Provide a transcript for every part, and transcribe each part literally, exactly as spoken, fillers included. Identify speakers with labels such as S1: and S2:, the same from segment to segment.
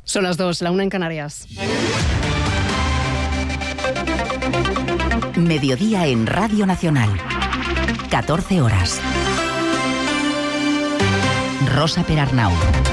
S1: Son las dos, la una en Canarias.
S2: Mediodía en Radio Nacional. catorce horas. Rosa Perarnau.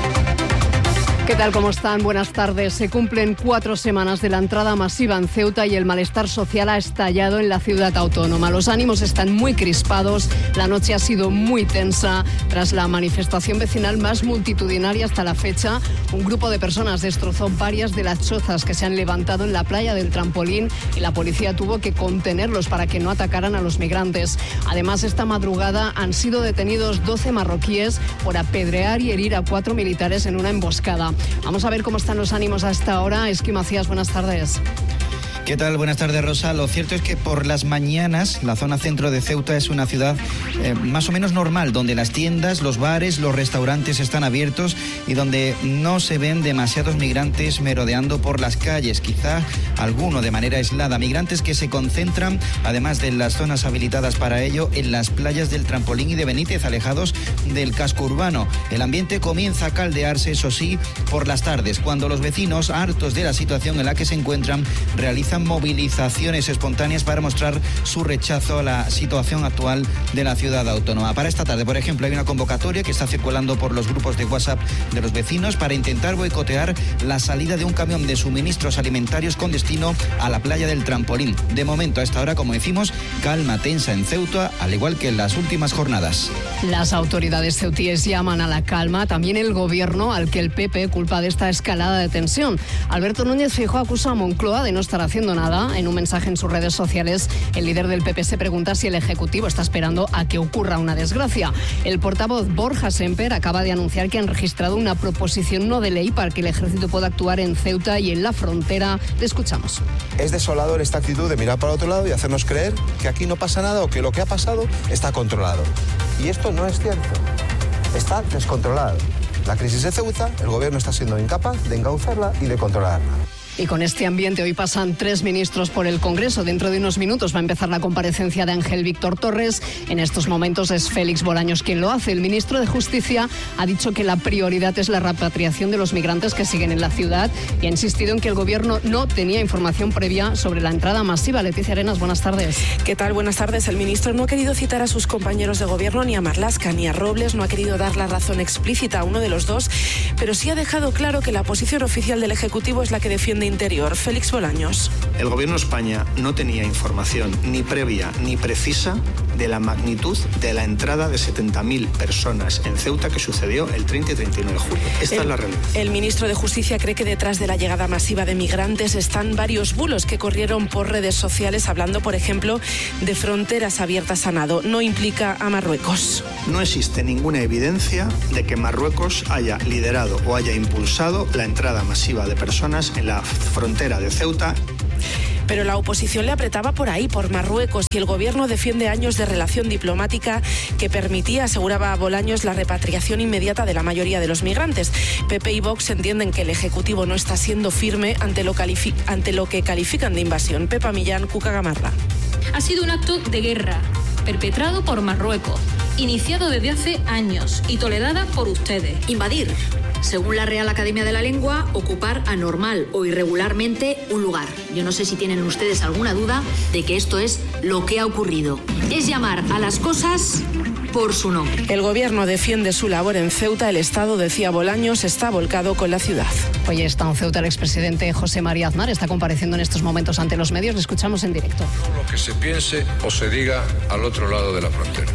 S1: ¿Qué tal? ¿Cómo están? Buenas tardes. Se cumplen cuatro semanas de la entrada masiva en Ceuta y el malestar social ha estallado en la ciudad autónoma. Los ánimos están muy crispados, la noche ha sido muy tensa. Tras la manifestación vecinal más multitudinaria hasta la fecha, un grupo de personas destrozó varias de las chozas que se han levantado en la playa del Trampolín y la policía tuvo que contenerlos para que no atacaran a los migrantes. Además, esta madrugada han sido detenidos doce marroquíes por apedrear y herir a cuatro militares en una emboscada. Vamos a ver cómo están los ánimos a esta hora. Esqui Macías, buenas tardes.
S3: ¿Qué tal? Buenas tardes, Rosa. Lo cierto es que por las mañanas la zona centro de Ceuta es una ciudad eh, más o menos normal, donde las tiendas, los bares, los restaurantes están abiertos y donde no se ven demasiados migrantes merodeando por las calles, quizá alguno de manera aislada. Migrantes que se concentran, además de las zonas habilitadas para ello, en las playas del Trampolín y de Benítez, alejados del casco urbano. El ambiente comienza a caldearse, eso sí, por las tardes, cuando los vecinos, hartos de la situación en la que se encuentran, realizan movilizaciones espontáneas para mostrar su rechazo a la situación actual de la ciudad autónoma. Para esta tarde, por ejemplo, hay una convocatoria que está circulando por los grupos de WhatsApp de los vecinos para intentar boicotear la salida de un camión de suministros alimentarios con destino a la playa del Trampolín. De momento, a esta hora, como decimos, calma tensa en Ceuta, al igual que en las últimas jornadas.
S1: Las autoridades ceutíes llaman a la calma, también el gobierno, al que el P P culpa de esta escalada de tensión. Alberto Núñez Feijóo acusa a Moncloa de no estar haciendo nada. En un mensaje en sus redes sociales, el líder del P P se pregunta si el Ejecutivo está esperando a que ocurra una desgracia. El portavoz Borja Semper acaba de anunciar que han registrado una proposición no de ley para que el Ejército pueda actuar en Ceuta y en la frontera. Le escuchamos.
S4: Es desolador esta actitud de mirar para otro lado y hacernos creer que aquí no pasa nada o que lo que ha pasado está controlado. Y esto no es cierto. Está descontrolado. La crisis de Ceuta, el gobierno está siendo incapaz de encauzarla y de controlarla.
S1: Y con este ambiente hoy pasan tres ministros por el Congreso. Dentro de unos minutos va a empezar la comparecencia de Ángel Víctor Torres. En estos momentos es Félix Bolaños quien lo hace. El ministro de Justicia ha dicho que la prioridad es la repatriación de los migrantes que siguen en la ciudad y ha insistido en que el gobierno no tenía información previa sobre la entrada masiva. Leticia Arenas, buenas tardes.
S5: ¿Qué tal? Buenas tardes. El ministro no ha querido citar a sus compañeros de gobierno, ni a Marlaska ni a Robles, no ha querido dar la razón explícita a uno de los dos, pero sí ha dejado claro que la posición oficial del Ejecutivo es la que defiende Interior. Félix Bolaños.
S6: El gobierno de España no tenía información ni previa ni precisa de la magnitud de la entrada de setenta mil personas en Ceuta que sucedió el treinta y treinta y nueve de julio. Esta
S5: el,
S6: es la realidad.
S5: El ministro de Justicia cree que detrás de la llegada masiva de migrantes están varios bulos que corrieron por redes sociales, hablando, por ejemplo, de fronteras abiertas a nado. No implica a Marruecos.
S6: No existe ninguna evidencia de que Marruecos haya liderado o haya impulsado la entrada masiva de personas en la frontera de Ceuta.
S5: Pero la oposición le apretaba por ahí, por Marruecos, y el gobierno defiende años de relación diplomática que permitía, aseguraba Bolaños, la repatriación inmediata de la mayoría de los migrantes. P P y Vox entienden que el Ejecutivo no está siendo firme ante lo, calific- ante lo que califican de invasión. Pepa Millán, Cuca Gamarra.
S7: Ha sido un acto de guerra perpetrado por Marruecos, iniciado desde hace años y tolerada por ustedes.
S8: Invadir. Según la Real Academia de la Lengua, ocupar anormal o irregularmente un lugar. Yo no sé si tienen ustedes alguna duda de que esto es lo que ha ocurrido. Es llamar a las cosas por su nombre.
S5: El gobierno defiende su labor en Ceuta. El Estado, decía Bolaños, está volcado con la ciudad.
S1: Hoy está en Ceuta el expresidente José María Aznar. Está compareciendo en estos momentos ante los medios. Le escuchamos en directo.
S9: Lo que se piense o se diga al otro lado de la frontera.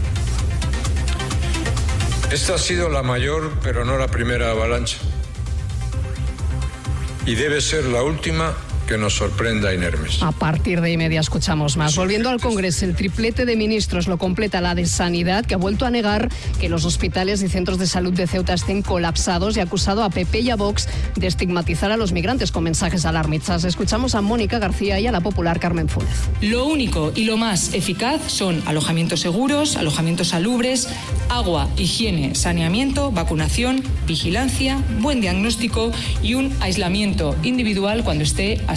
S9: Esta ha sido la mayor, pero no la primera avalancha. Y debe ser la última que nos sorprenda inermes.
S1: A partir de y media escuchamos más. Volviendo al Congreso, el triplete de ministros lo completa la de Sanidad, que ha vuelto a negar que los hospitales y centros de salud de Ceuta estén colapsados y ha acusado a P P y a Vox de estigmatizar a los migrantes con mensajes alarmistas. Escuchamos a Mónica García y a la popular Carmen Funes.
S10: Lo único y lo más eficaz son alojamientos seguros, alojamientos salubres, agua, higiene, saneamiento, vacunación, vigilancia, buen diagnóstico y un aislamiento individual cuando esté así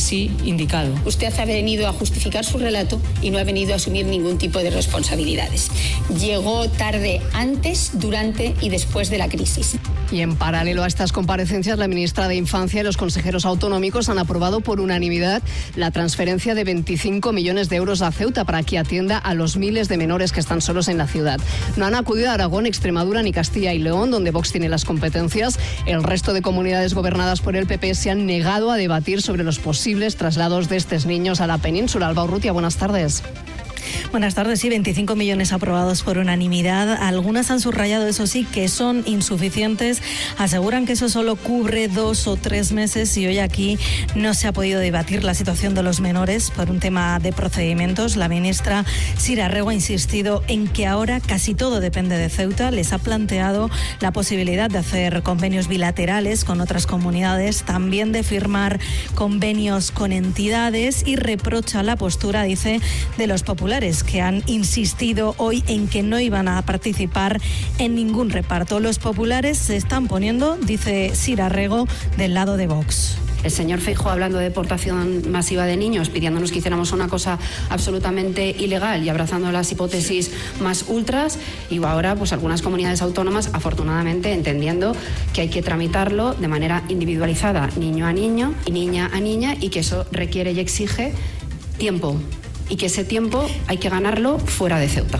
S10: así indicado.
S11: Usted ha venido a justificar su relato y no ha venido a asumir ningún tipo de responsabilidades. Llegó tarde antes, durante y después de la crisis.
S1: Y en paralelo a estas comparecencias, la ministra de Infancia y los consejeros autonómicos han aprobado por unanimidad la transferencia de veinticinco millones de euros a Ceuta para que atienda a los miles de menores que están solos en la ciudad. No han acudido a Aragón, Extremadura ni Castilla y León, donde Vox tiene las competencias. El resto de comunidades gobernadas por el P P se han negado a debatir sobre los posibles traslados de estos niños a la península. Alba Urrutia, buenas tardes.
S12: Buenas tardes. Sí, veinticinco millones aprobados por unanimidad. Algunas han subrayado, eso sí, que son insuficientes. Aseguran que eso solo cubre dos o tres meses y hoy aquí no se ha podido debatir la situación de los menores por un tema de procedimientos. La ministra Sira Rego ha insistido en que ahora casi todo depende de Ceuta. Les ha planteado la posibilidad de hacer convenios bilaterales con otras comunidades, también de firmar convenios con entidades y reprocha la postura, dice, de los populares, que han insistido hoy en que no iban a participar en ningún reparto. Los populares se están poniendo, dice Sira Rego, del lado de Vox.
S13: El señor Feijóo hablando de deportación masiva de niños, pidiéndonos que hiciéramos una cosa absolutamente ilegal y abrazando las hipótesis más ultras, y ahora pues algunas comunidades autónomas afortunadamente entendiendo que hay que tramitarlo de manera individualizada, niño a niño y niña a niña, y que eso requiere y exige tiempo, y que ese tiempo hay que ganarlo fuera de Ceuta.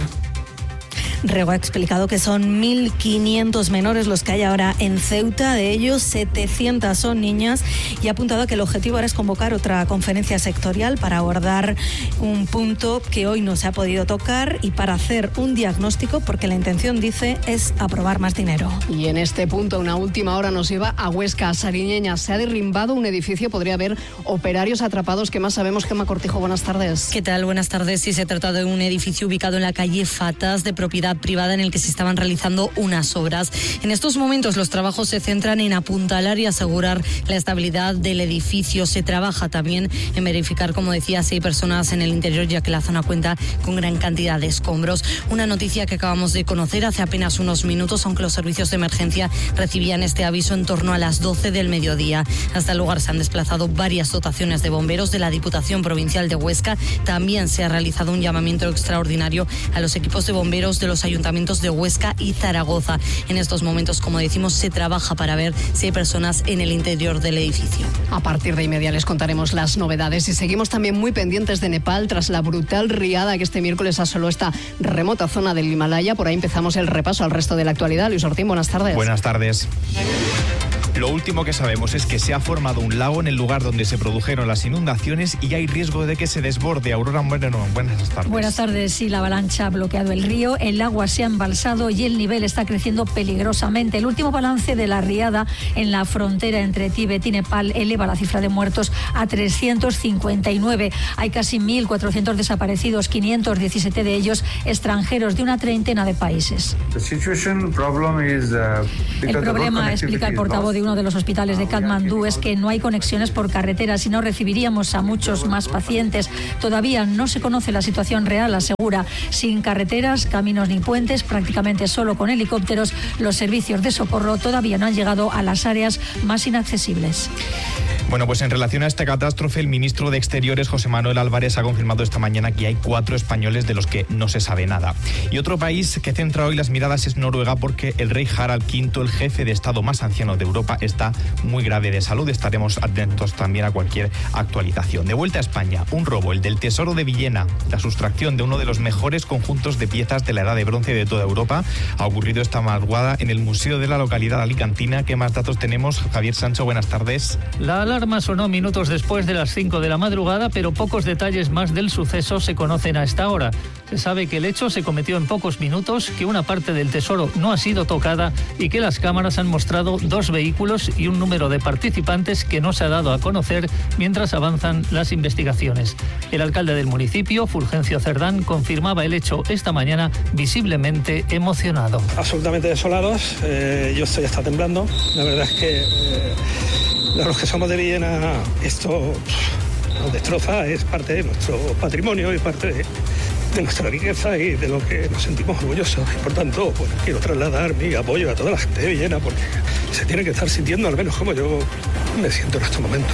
S12: Rego ha explicado que son mil quinientos menores los que hay ahora en Ceuta, de ellos setecientas son niñas, y ha apuntado que el objetivo ahora es convocar otra conferencia sectorial para abordar un punto que hoy no se ha podido tocar y para hacer un diagnóstico, porque la intención, dice, es aprobar más dinero.
S1: Y en este punto, una última hora nos lleva a Huesca, a Sariñeña. Se ha derrimbado un edificio, podría haber operarios atrapados. ¿Qué más sabemos? Gemma Cortijo, buenas tardes.
S14: ¿Qué tal? Buenas tardes. Sí, se trata de un edificio ubicado en la calle Fatas, de propiedad privada, en el que se estaban realizando unas obras. En estos momentos los trabajos se centran en apuntalar y asegurar la estabilidad del edificio. Se trabaja también en verificar, como decía, si hay personas en el interior, ya que la zona cuenta con gran cantidad de escombros. Una noticia que acabamos de conocer hace apenas unos minutos, aunque los servicios de emergencia recibían este aviso en torno a las doce del mediodía. Hasta el lugar se han desplazado varias dotaciones de bomberos de la Diputación Provincial de Huesca. También se ha realizado un llamamiento extraordinario a los equipos de bomberos de los ayuntamientos de Huesca y Zaragoza. En estos momentos, como decimos, se trabaja para ver si hay personas en el interior del edificio.
S1: A partir de inmediato les contaremos las novedades y seguimos también muy pendientes de Nepal tras la brutal riada que este miércoles asoló esta remota zona del Himalaya. Por ahí empezamos el repaso al resto de la actualidad. Luis Ortín, buenas tardes.
S15: Buenas tardes. Lo último que sabemos es que se ha formado un lago en el lugar donde se produjeron las inundaciones y hay riesgo de que se desborde. Aurora Moreno, buenas tardes.
S16: Buenas tardes. Sí, la avalancha ha bloqueado el río, el agua se ha embalsado y el nivel está creciendo peligrosamente. El último balance de la riada en la frontera entre Tíbet y Nepal eleva la cifra de muertos a trescientos cincuenta y nueve. Hay casi mil cuatrocientos desaparecidos, quinientos diecisiete de ellos extranjeros de una treintena de países. El problema, explica el portavoz de uno de los hospitales de Katmandú, es que no hay conexiones por carretera, si no recibiríamos a muchos más pacientes. Todavía no se conoce la situación real, asegura. Sin carreteras, caminos ni puentes, prácticamente solo con helicópteros, los servicios de socorro todavía no han llegado a las áreas más inaccesibles.
S15: Bueno, pues en relación a esta catástrofe, el ministro de Exteriores, José Manuel Álvarez, ha confirmado esta mañana que hay cuatro españoles de los que no se sabe nada. Y otro país que centra hoy las miradas es Noruega, porque el rey Harald quinto, el jefe de Estado más anciano de Europa, está muy grave de salud. Estaremos atentos también a cualquier actualización. De vuelta a España, un robo, el del Tesoro de Villena, la sustracción de uno de los mejores conjuntos de piezas de la Edad de Bronce de toda Europa, ha ocurrido esta madrugada en el museo de la localidad alicantina. ¿Qué más datos tenemos? Javier Sancho, buenas tardes.
S17: La alarma sonó minutos después de las cinco de la madrugada, pero pocos detalles más del suceso se conocen a esta hora. Se sabe que el hecho se cometió en pocos minutos, que una parte del tesoro no ha sido tocada y que las cámaras han mostrado dos vehículos y un número de participantes que no se ha dado a conocer mientras avanzan las investigaciones. El alcalde del municipio, Fulgencio Cerdán, confirmaba el hecho esta mañana, visiblemente emocionado.
S18: Absolutamente desolados, eh, yo estoy hasta temblando. La verdad es que eh, los que somos de Villena, esto nos destroza, es parte de nuestro patrimonio y parte de, de nuestra riqueza y de lo que nos sentimos orgullosos. Y por tanto, bueno, quiero trasladar mi apoyo a toda la gente de Villena, porque se tiene que estar sintiendo, al menos como yo me siento en estos momentos.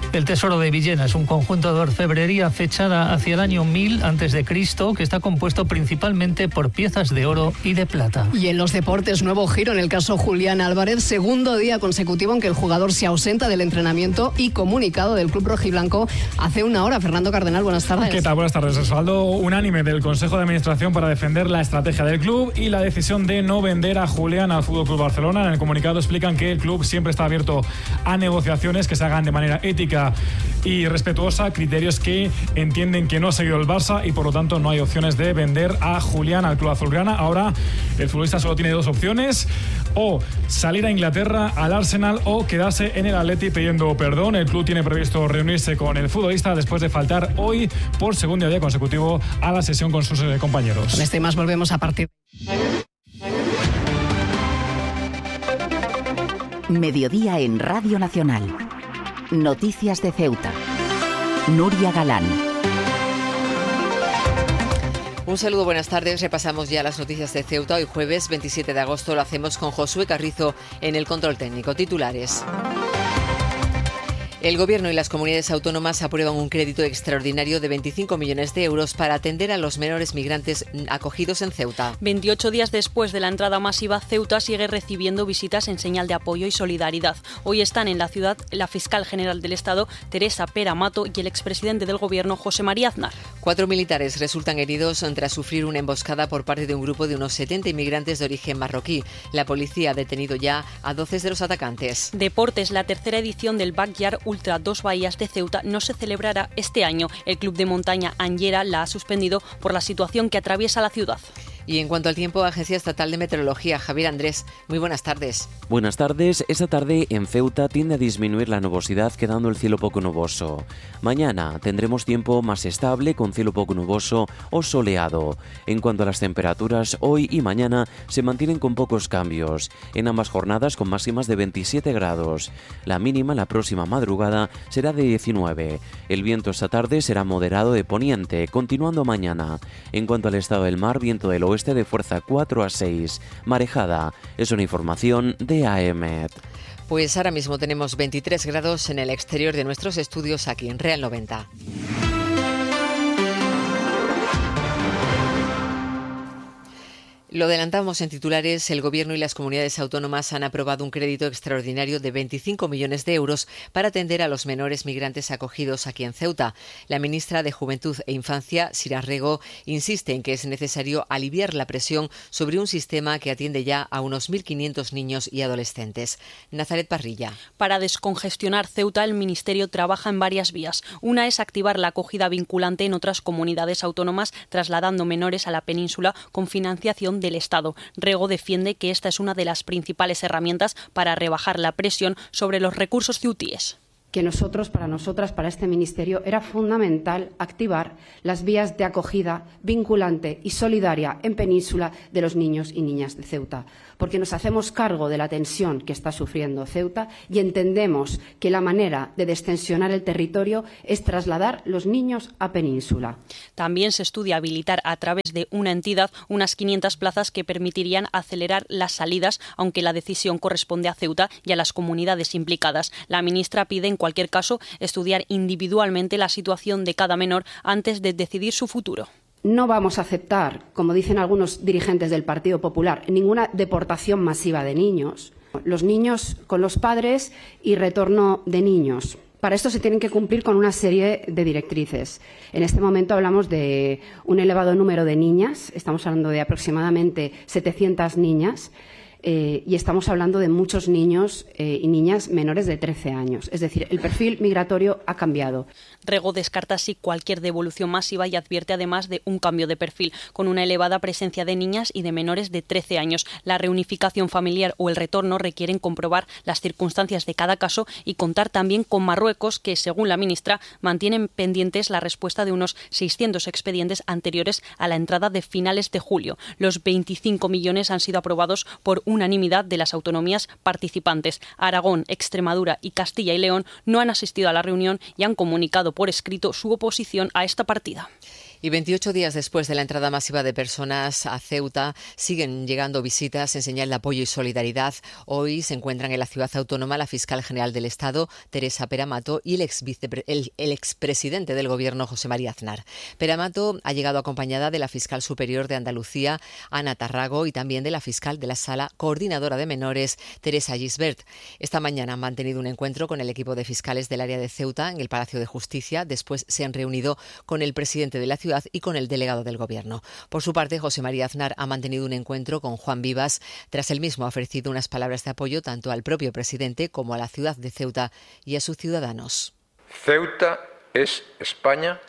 S17: El Tesoro de Villena es un conjunto de orfebrería fechada hacia el año mil antes de Cristo, que está compuesto principalmente por piezas de oro y de plata.
S1: Y en los deportes, nuevo giro en el caso Julián Álvarez, segundo día consecutivo en que el jugador se ausenta del entrenamiento y comunicado del club rojiblanco hace una hora. Fernando Cardenal, buenas tardes.
S19: ¿Qué tal? Buenas tardes. Respaldo unánime del Consejo de Administración para defender la estrategia del club y la decisión de no vender a Julián al F C Barcelona. En el comunicado explican que el club siempre está abierto a negociaciones que se hagan de manera ética y respetuosa, criterios que entienden que no ha seguido el Barça y por lo tanto no hay opciones de vender a Julián al club azulgrana. Ahora el futbolista solo tiene dos opciones: o salir a Inglaterra al Arsenal o quedarse en el Atleti pidiendo perdón. El club tiene previsto reunirse con el futbolista después de faltar hoy por segundo día consecutivo a la sesión con sus eh, compañeros.
S1: Con este y más volvemos a partir.
S2: Mediodía en Radio Nacional. Noticias de Ceuta. Nuria Galán.
S20: Un saludo, buenas tardes. Repasamos ya las noticias de Ceuta. Hoy jueves veintisiete de agosto lo hacemos con Josué Carrizo en el control técnico. Titulares. El Gobierno y las comunidades autónomas aprueban un crédito extraordinario de veinticinco millones de euros para atender a los menores migrantes acogidos en Ceuta.
S21: veintiocho días después de la entrada masiva, Ceuta sigue recibiendo visitas en señal de apoyo y solidaridad. Hoy están en la ciudad la fiscal general del Estado, Teresa Pera Mato, y el expresidente del Gobierno, José María Aznar.
S20: Cuatro militares resultan heridos tras sufrir una emboscada por parte de un grupo de unos setenta inmigrantes de origen marroquí. La policía ha detenido ya a doce de los atacantes.
S21: Deportes, la tercera edición del Backyard Ultra Dos Bahías de Ceuta no se celebrará este año. El club de montaña Anllera la ha suspendido por la situación que atraviesa la ciudad.
S20: Y en cuanto al tiempo, Agencia Estatal de Meteorología, Javier Andrés, muy buenas tardes.
S22: Buenas tardes. Esta tarde en Ceuta tiende a disminuir la nubosidad, quedando el cielo poco nuboso. Mañana tendremos tiempo más estable, con cielo poco nuboso o soleado. En cuanto a las temperaturas, hoy y mañana se mantienen con pocos cambios. En ambas jornadas con máximas de veintisiete grados. La mínima la próxima madrugada será de diecinueve. El viento esta tarde será moderado de poniente, continuando mañana. En cuanto al estado del mar, viento del oeste de fuerza cuatro a seis, marejada. Es una información de A E M E T.
S20: Pues ahora mismo tenemos veintitrés grados en el exterior de nuestros estudios aquí en Real noventa. Lo adelantamos en titulares. El Gobierno y las comunidades autónomas han aprobado un crédito extraordinario de veinticinco millones de euros para atender a los menores migrantes acogidos aquí en Ceuta. La ministra de Juventud e Infancia, Sira Rego, insiste en que es necesario aliviar la presión sobre un sistema que atiende ya a unos mil quinientos niños y adolescentes. Nazaret Parrilla.
S21: Para descongestionar Ceuta, el Ministerio trabaja en varias vías. Una es activar la acogida vinculante en otras comunidades autónomas, trasladando menores a la península con financiación del Estado. Rego defiende que esta es una de las principales herramientas para rebajar la presión sobre los recursos ceutíes.
S13: Que nosotros, para nosotras, para este Ministerio, era fundamental activar las vías de acogida vinculante y solidaria en península de los niños y niñas de Ceuta, porque nos hacemos cargo de la tensión que está sufriendo Ceuta y entendemos que la manera de destensionar el territorio es trasladar los niños a península.
S21: También se estudia habilitar a través de una entidad unas quinientas plazas que permitirían acelerar las salidas, aunque la decisión corresponde a Ceuta y a las comunidades implicadas. La ministra pide, en cualquier caso, estudiar individualmente la situación de cada menor antes de decidir su futuro.
S13: No vamos a aceptar, como dicen algunos dirigentes del Partido Popular, ninguna deportación masiva de niños. Los niños con los padres y retorno de niños. Para esto se tienen que cumplir con una serie de directrices. En este momento hablamos de un elevado número de niñas, estamos hablando de aproximadamente setecientas niñas, Eh, y estamos hablando de muchos niños eh, y niñas menores de trece años. Es decir, el perfil migratorio ha cambiado.
S21: Rego descarta así cualquier devolución masiva y advierte además de un cambio de perfil, con una elevada presencia de niñas y de menores de trece años. La reunificación familiar o el retorno requieren comprobar las circunstancias de cada caso y contar también con Marruecos, que, según la ministra, mantienen pendientes la respuesta de unos seiscientos expedientes anteriores a la entrada de finales de julio. Los veinticinco millones han sido aprobados por unanimidad de las autonomías participantes. Aragón, Extremadura y Castilla y León no han asistido a la reunión y han comunicado por escrito su oposición a esta partida.
S20: Y veintiocho días después de la entrada masiva de personas a Ceuta, siguen llegando visitas en señal de apoyo y solidaridad. Hoy se encuentran en la ciudad autónoma la fiscal general del Estado, Teresa Peramato, y el, ex vicepre- el, el expresidente del Gobierno, José María Aznar. Peramato ha llegado acompañada de la fiscal superior de Andalucía, Ana Tarrago, y también de la fiscal de la Sala Coordinadora de Menores, Teresa Gisbert. Esta mañana han mantenido un encuentro con el equipo de fiscales del área de Ceuta en el Palacio de Justicia. Después se han reunido con el presidente de la ciudad y con el delegado del Gobierno. Por su parte, José María Aznar ha mantenido un encuentro con Juan Vivas. Tras el mismo ha ofrecido unas palabras de apoyo tanto al propio presidente como a la ciudad de Ceuta y a sus ciudadanos.
S9: Ceuta es España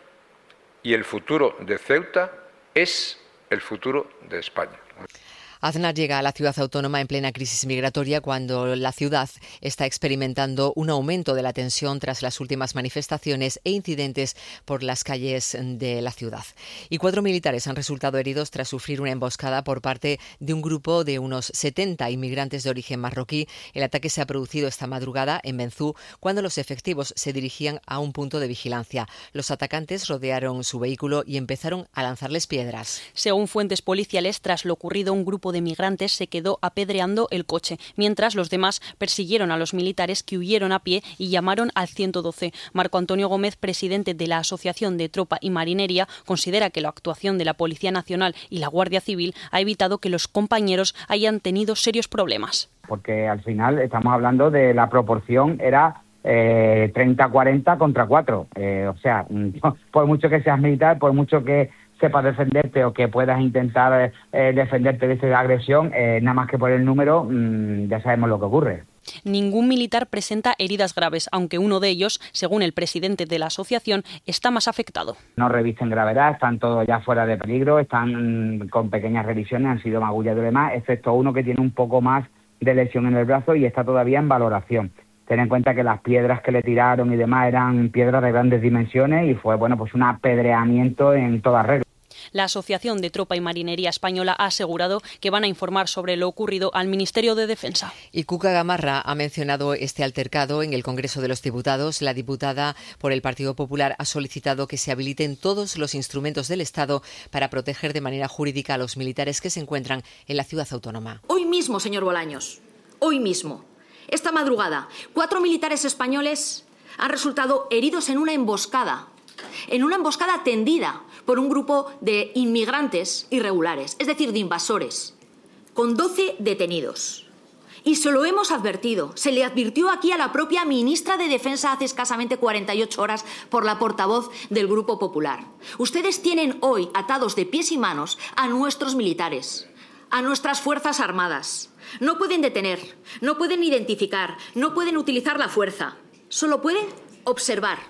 S9: y el futuro de Ceuta es el futuro de España.
S20: Aznar llega a la ciudad autónoma en plena crisis migratoria cuando la ciudad está experimentando un aumento de la tensión tras las últimas manifestaciones e incidentes por las calles de la ciudad. Y cuatro militares han resultado heridos tras sufrir una emboscada por parte de un grupo de unos setenta inmigrantes de origen marroquí. El ataque se ha producido esta madrugada en Benzú cuando los efectivos se dirigían a un punto de vigilancia. Los atacantes rodearon su vehículo y empezaron a lanzarles piedras.
S21: Según fuentes policiales, tras lo ocurrido, un grupo de migrantes se quedó apedreando el coche, mientras los demás persiguieron a los militares, que huyeron a pie y llamaron al ciento doce. Marco Antonio Gómez, presidente de la Asociación de Tropa y Marinería, considera que la actuación de la Policía Nacional y la Guardia Civil ha evitado que los compañeros hayan tenido serios problemas.
S3: Porque al final estamos hablando de la proporción, era eh, treinta cuarenta contra cuatro. Eh, o sea, por mucho que seas militar, por mucho que sepas defenderte o que puedas intentar eh, defenderte de esa agresión, eh, nada más que por el número, mmm, ya sabemos lo que ocurre.
S21: Ningún militar presenta heridas graves, aunque uno de ellos, según el presidente de la asociación, está más afectado.
S3: No revisten gravedad, están todos ya fuera de peligro, están con pequeñas revisiones, han sido magullados y demás, excepto uno que tiene un poco más de lesión en el brazo y está todavía en valoración. Ten en cuenta que las piedras que le tiraron y demás eran piedras de grandes dimensiones y fue, bueno, pues un apedreamiento en toda regla.
S21: La Asociación de Tropa y Marinería Española ha asegurado que van a informar sobre lo ocurrido al Ministerio de Defensa.
S20: Y Cuca Gamarra ha mencionado este altercado en el Congreso de los Diputados. La diputada por el Partido Popular ha solicitado que se habiliten todos los instrumentos del Estado para proteger de manera jurídica a los militares que se encuentran en la ciudad autónoma.
S8: Hoy mismo, señor Bolaños, hoy mismo, esta madrugada, cuatro militares españoles han resultado heridos en una emboscada, en una emboscada tendida por un grupo de inmigrantes irregulares, es decir, de invasores, con doce detenidos. Y se lo hemos advertido, se le advirtió aquí a la propia ministra de Defensa hace escasamente cuarenta y ocho horas por la portavoz del Grupo Popular. Ustedes tienen hoy atados de pies y manos a nuestros militares, a nuestras Fuerzas Armadas. No pueden detener, no pueden identificar, no pueden utilizar la fuerza, solo pueden observar.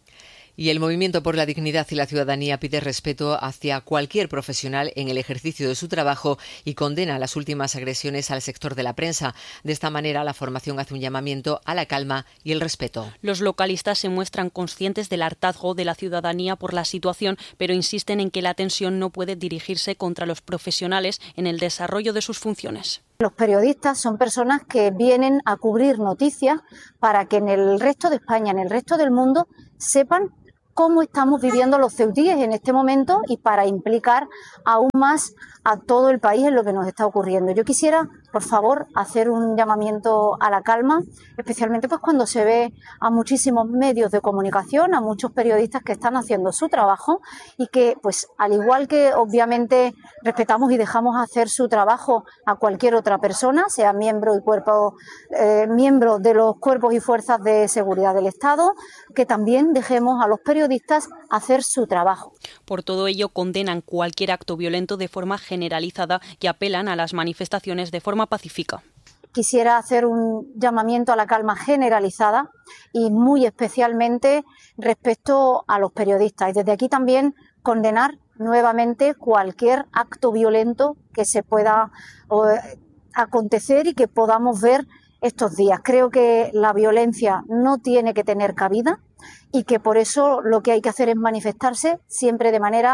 S20: Y el Movimiento por la Dignidad y la Ciudadanía pide respeto hacia cualquier profesional en el ejercicio de su trabajo y condena las últimas agresiones al sector de la prensa. De esta manera, la formación hace un llamamiento a la calma y el respeto.
S21: Los localistas se muestran conscientes del hartazgo de la ciudadanía por la situación, pero insisten en que la tensión no puede dirigirse contra los profesionales en el desarrollo de sus funciones.
S4: Los periodistas son personas que vienen a cubrir noticias para que en el resto de España, en el resto del mundo, sepan cómo estamos viviendo los ceutíes en este momento y para implicar aún más a todo el país en lo que nos está ocurriendo. Yo quisiera, por favor, hacer un llamamiento a la calma, especialmente pues cuando se ve a muchísimos medios de comunicación, a muchos periodistas que están haciendo su trabajo y que, pues, al igual que obviamente respetamos y dejamos hacer su trabajo a cualquier otra persona, sea miembro y cuerpo, eh, miembro de los cuerpos y fuerzas de seguridad del Estado, que también dejemos a los periodistas hacer su trabajo.
S21: Por todo ello, condenan cualquier acto violento de forma generalizada y apelan a las manifestaciones de forma pacífica.
S4: Quisiera hacer un llamamiento a la calma generalizada y muy especialmente respecto a los periodistas. Y desde aquí también condenar nuevamente cualquier acto violento que se pueda eh, acontecer y que podamos ver estos días. Creo que la violencia no tiene que tener cabida y que por eso lo que hay que hacer es manifestarse siempre de manera pacífica.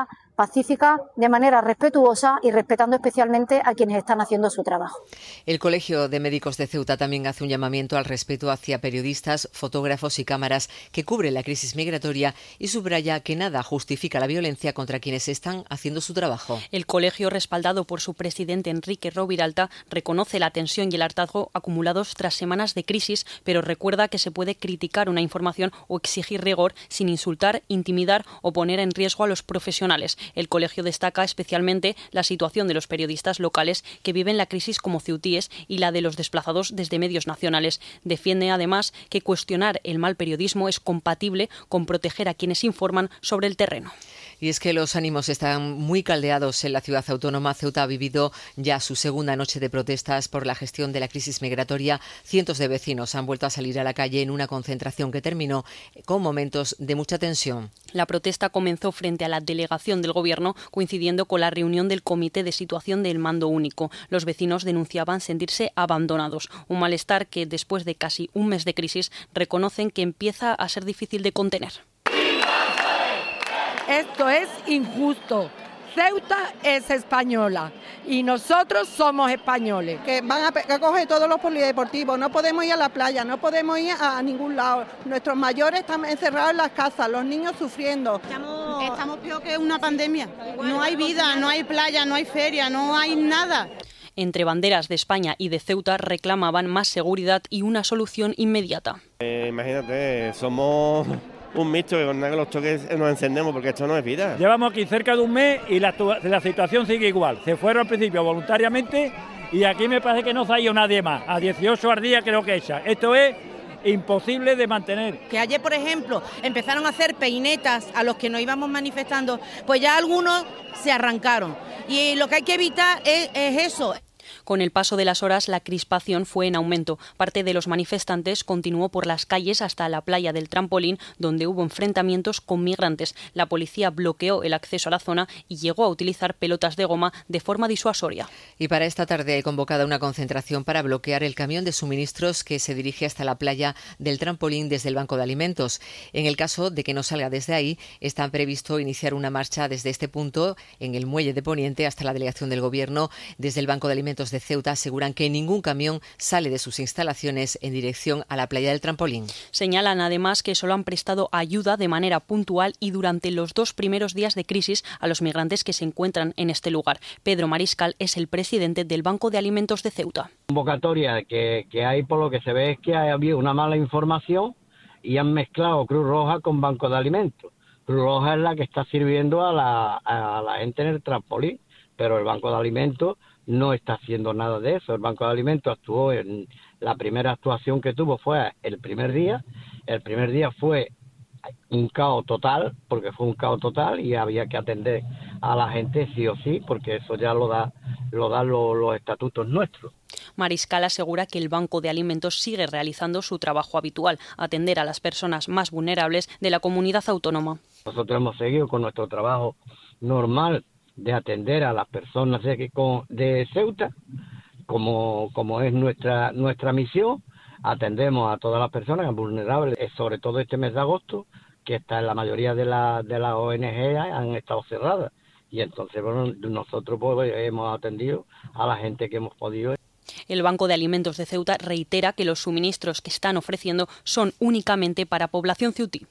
S4: pacífica, de manera respetuosa y respetando especialmente a quienes están haciendo su trabajo.
S20: El Colegio de Médicos de Ceuta también hace un llamamiento al respeto hacia periodistas, fotógrafos y cámaras que cubren la crisis migratoria y subraya que nada justifica la violencia contra quienes están haciendo su trabajo.
S21: El colegio, respaldado por su presidente Enrique Roviralta, reconoce la tensión y el hartazgo acumulados tras semanas de crisis, pero recuerda que se puede criticar una información o exigir rigor sin insultar, intimidar o poner en riesgo a los profesionales. El colegio destaca especialmente la situación de los periodistas locales que viven la crisis como ceutíes y la de los desplazados desde medios nacionales. Defiende además que cuestionar el mal periodismo es compatible con proteger a quienes informan sobre el terreno.
S20: Y es que los ánimos están muy caldeados en la ciudad autónoma. Ceuta ha vivido ya su segunda noche de protestas por la gestión de la crisis migratoria. Cientos de vecinos han vuelto a salir a la calle en una concentración que terminó con momentos de mucha tensión.
S21: La protesta comenzó frente a la delegación del Gobierno, coincidiendo con la reunión del Comité de Situación del Mando Único. Los vecinos denunciaban sentirse abandonados, un malestar que, después de casi un mes de crisis, reconocen que empieza a ser difícil de contener.
S6: Esto es injusto. Ceuta es española y nosotros somos españoles.
S7: Que van a, a coger todos los polideportivos, no podemos ir a la playa, no podemos ir a, a ningún lado. Nuestros mayores están encerrados en las casas, los niños sufriendo.
S23: Estamos, estamos peor que una pandemia. No hay vida, no hay playa, no hay feria, no hay nada.
S21: Entre banderas de España y de Ceuta reclamaban más seguridad y una solución inmediata.
S24: Eh, imagínate, somos un mixto que con nada que los toques nos encendemos porque esto no es vida.
S25: Llevamos aquí cerca de un mes y la, la situación sigue igual. Se fueron al principio voluntariamente y aquí me parece que no se ha ido nadie más. A dieciocho al día creo que echa. Esto es imposible de mantener.
S26: Que ayer, por ejemplo, empezaron a hacer peinetas a los que nos íbamos manifestando, pues ya algunos se arrancaron. Y lo que hay que evitar es, es eso.
S21: Con el paso de las horas, la crispación fue en aumento. Parte de los manifestantes continuó por las calles hasta la playa del Trampolín, donde hubo enfrentamientos con migrantes. La policía bloqueó el acceso a la zona y llegó a utilizar pelotas de goma de forma disuasoria.
S20: Y para esta tarde hay convocada una concentración para bloquear el camión de suministros que se dirige hasta la playa del Trampolín desde el Banco de Alimentos. En el caso de que no salga desde ahí, está previsto iniciar una marcha desde este punto, en el muelle de Poniente, hasta la delegación del Gobierno. Desde el Banco de Alimentos de Ceuta aseguran que ningún camión sale de sus instalaciones en dirección a la playa del Trampolín.
S21: Señalan además que solo han prestado ayuda de manera puntual y durante los dos primeros días de crisis a los migrantes que se encuentran en este lugar. Pedro Mariscal es el presidente del Banco de Alimentos de Ceuta.
S27: La convocatoria que, que hay, por lo que se ve, es que ha habido una mala información y han mezclado Cruz Roja con Banco de Alimentos. Cruz Roja es la que está sirviendo a la, a la gente en el Trampolín, pero el Banco de Alimentos no está haciendo nada de eso. El Banco de Alimentos actuó en la primera actuación que tuvo fue el primer día. El primer día fue un caos total, porque fue un caos total y había que atender a la gente sí o sí, porque eso ya lo da lo dan los, los estatutos nuestros.
S21: Mariscal asegura que el Banco de Alimentos sigue realizando su trabajo habitual, atender a las personas más vulnerables de la comunidad autónoma.
S27: Nosotros hemos seguido con nuestro trabajo normal de atender a las personas de, de Ceuta, como, como es nuestra nuestra misión. Atendemos a todas las personas vulnerables, sobre todo este mes de agosto, que está en la mayoría de, la, de las O N G han estado cerradas. Y entonces, bueno, nosotros pues, hemos atendido a la gente que hemos podido.
S21: El Banco de Alimentos de Ceuta reitera que los suministros que están ofreciendo son únicamente para población ceutí.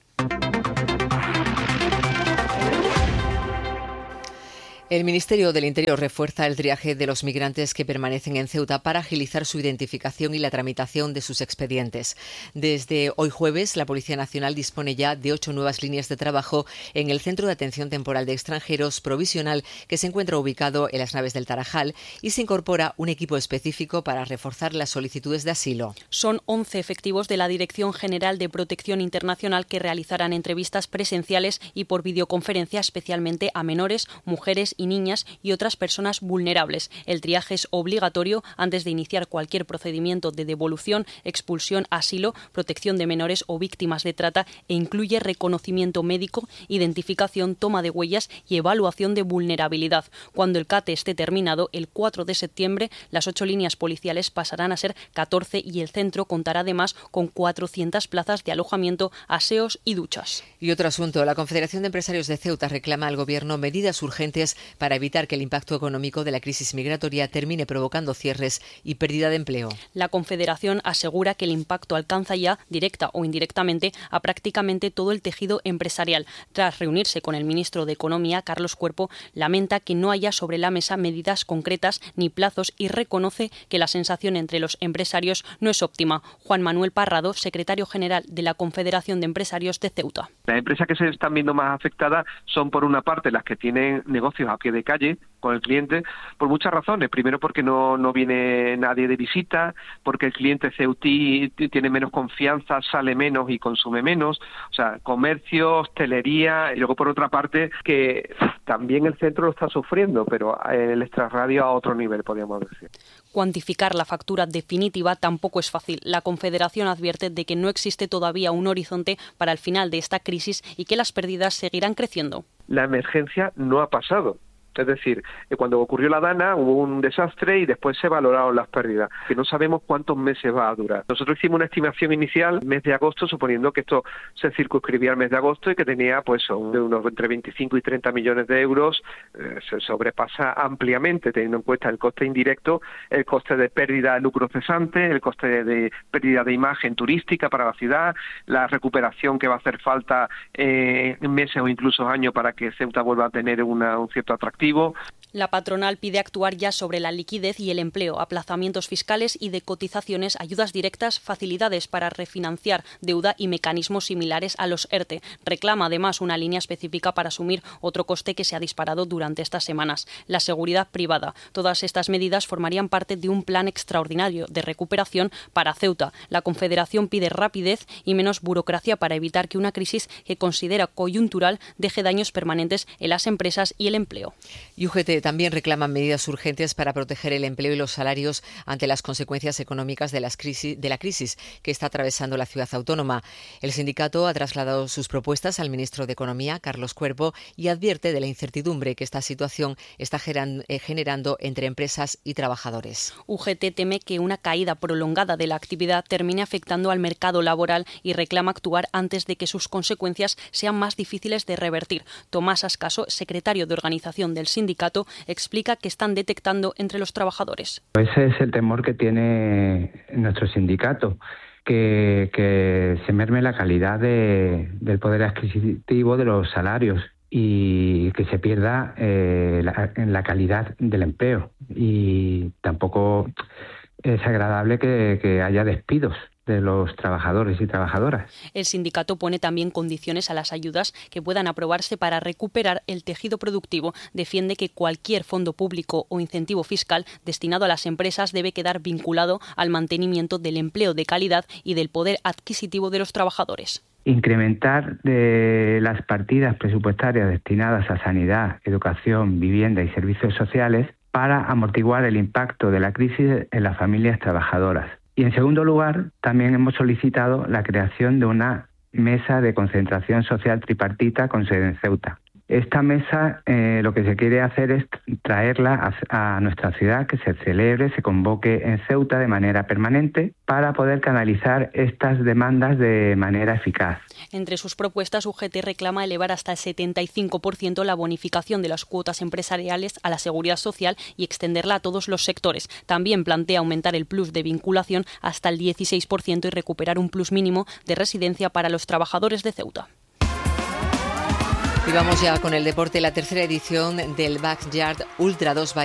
S20: El Ministerio del Interior refuerza el triaje de los migrantes que permanecen en Ceuta para agilizar su identificación y la tramitación de sus expedientes. Desde hoy jueves, la Policía Nacional dispone ya de ocho nuevas líneas de trabajo en el Centro de Atención Temporal de Extranjeros provisional que se encuentra ubicado en las naves del Tarajal y se incorpora un equipo específico para reforzar las solicitudes de asilo.
S21: Son once efectivos de la Dirección General de Protección Internacional que realizarán entrevistas presenciales y por videoconferencia especialmente a menores, mujeres y niñas y otras personas vulnerables. El triaje es obligatorio antes de iniciar cualquier procedimiento de devolución, expulsión, asilo, protección de menores o víctimas de trata e incluye reconocimiento médico, identificación, toma de huellas y evaluación de vulnerabilidad. Cuando el CATE esté terminado, el cuatro de septiembre, las ocho líneas policiales pasarán a ser catorce y el centro contará además con cuatrocientas plazas de alojamiento, aseos y duchas.
S20: Y otro asunto, la Confederación de Empresarios de Ceuta reclama al Gobierno medidas urgentes para evitar que el impacto económico de la crisis migratoria termine provocando cierres y pérdida de empleo.
S21: La Confederación asegura que el impacto alcanza ya, directa o indirectamente, a prácticamente todo el tejido empresarial. Tras reunirse con el ministro de Economía, Carlos Cuerpo, lamenta que no haya sobre la mesa medidas concretas ni plazos y reconoce que la sensación entre los empresarios no es óptima. Juan Manuel Parrado, secretario general de la Confederación de Empresarios de Ceuta.
S5: Las empresas que se están viendo más afectadas son, por una parte, las que tienen negocios a pie de calle con el cliente, por muchas razones. Primero, porque no, no viene nadie de visita, porque el cliente ceutí tiene menos confianza, sale menos y consume menos. O sea, comercio, hostelería. Y luego, por otra parte, que también el centro lo está sufriendo, pero el extrarradio a otro nivel, podríamos decir.
S21: Cuantificar la factura definitiva tampoco es fácil. La Confederación advierte de que no existe todavía un horizonte para el final de esta crisis y que las pérdidas seguirán creciendo.
S5: La emergencia no ha pasado. Es decir, cuando ocurrió la Dana hubo un desastre y después se valoraron las pérdidas, que no sabemos cuántos meses va a durar. Nosotros hicimos una estimación inicial, mes de agosto, suponiendo que esto se circunscribía al mes de agosto y que tenía pues unos entre veinticinco y treinta millones de euros, eh, se sobrepasa ampliamente, teniendo en cuenta el coste indirecto, el coste de pérdida de lucro cesante, el coste de, de pérdida de imagen turística para la ciudad, la recuperación que va a hacer falta eh, en meses o incluso años para que Ceuta vuelva a tener una, un cierto atractivo.
S21: La patronal pide actuar ya sobre la liquidez y el empleo, aplazamientos fiscales y de cotizaciones, ayudas directas, facilidades para refinanciar deuda y mecanismos similares a los ERTE. Reclama además una línea específica para asumir otro coste que se ha disparado durante estas semanas, la seguridad privada. Todas estas medidas formarían parte de un plan extraordinario de recuperación para Ceuta. La Confederación pide rapidez y menos burocracia para evitar que una crisis que considera coyuntural deje daños permanentes en las empresas y el empleo.
S20: Y U G T también reclama medidas urgentes para proteger el empleo y los salarios ante las consecuencias económicas de, las crisis, de la crisis que está atravesando la ciudad autónoma. El sindicato ha trasladado sus propuestas al ministro de Economía, Carlos Cuerpo, y advierte de la incertidumbre que esta situación está generando entre empresas y trabajadores.
S21: U G T teme que una caída prolongada de la actividad termine afectando al mercado laboral y reclama actuar antes de que sus consecuencias sean más difíciles de revertir. Tomás Ascaso, secretario de organización del sindicato, explica que están detectando entre los trabajadores.
S10: Ese es el temor que tiene nuestro sindicato, que, que se merme la calidad de, del poder adquisitivo de los salarios y que se pierda eh, la, la calidad del empleo. Y tampoco es agradable que, que haya despidos de los trabajadores y trabajadoras.
S21: El sindicato pone también condiciones a las ayudas que puedan aprobarse para recuperar el tejido productivo. Defiende que cualquier fondo público o incentivo fiscal destinado a las empresas debe quedar vinculado al mantenimiento del empleo de calidad y del poder adquisitivo de los trabajadores.
S10: Incrementar de las partidas presupuestarias destinadas a sanidad, educación, vivienda y servicios sociales para amortiguar el impacto de la crisis en las familias trabajadoras. Y en segundo lugar, también hemos solicitado la creación de una mesa de concentración social tripartita con sede en Ceuta. Esta mesa eh, lo que se quiere hacer es traerla a, a nuestra ciudad, que se celebre, se convoque en Ceuta de manera permanente para poder canalizar estas demandas de manera eficaz.
S21: Entre sus propuestas, U G T reclama elevar hasta el setenta y cinco por ciento la bonificación de las cuotas empresariales a la seguridad social y extenderla a todos los sectores. También plantea aumentar el plus de vinculación hasta el dieciséis por ciento y recuperar un plus mínimo de residencia para los trabajadores de Ceuta.
S20: Y vamos ya con el deporte, la tercera edición del Backyard Ultra dos